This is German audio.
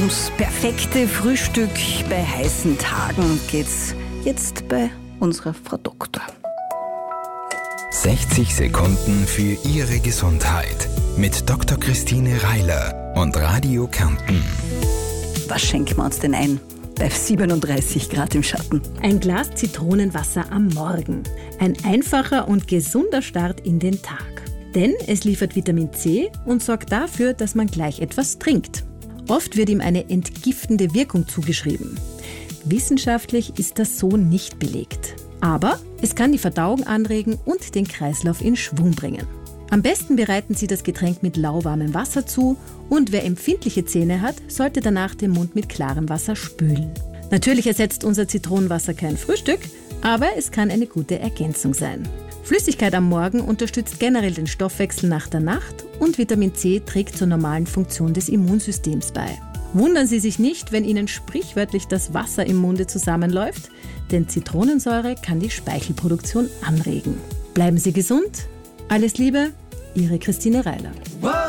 Ums perfekte Frühstück bei heißen Tagen geht's jetzt bei unserer Frau Doktor. 60 Sekunden für Ihre Gesundheit mit Dr. Christine Reiler und Radio Kärnten. Was schenken wir uns denn ein bei 37 Grad im Schatten? Ein Glas Zitronenwasser am Morgen. Ein einfacher und gesunder Start in den Tag. Denn es liefert Vitamin C und sorgt dafür, dass man gleich etwas trinkt. Oft wird ihm eine entgiftende Wirkung zugeschrieben. Wissenschaftlich ist das so nicht belegt. Aber es kann die Verdauung anregen und den Kreislauf in Schwung bringen. Am besten bereiten Sie das Getränk mit lauwarmem Wasser zu und wer empfindliche Zähne hat, sollte danach den Mund mit klarem Wasser spülen. Natürlich ersetzt unser Zitronenwasser kein Frühstück, aber es kann eine gute Ergänzung sein. Flüssigkeit am Morgen unterstützt generell den Stoffwechsel nach der Nacht und Vitamin C trägt zur normalen Funktion des Immunsystems bei. Wundern Sie sich nicht, wenn Ihnen sprichwörtlich das Wasser im Munde zusammenläuft, denn Zitronensäure kann die Speichelproduktion anregen. Bleiben Sie gesund. Alles Liebe, Ihre Christine Reiler.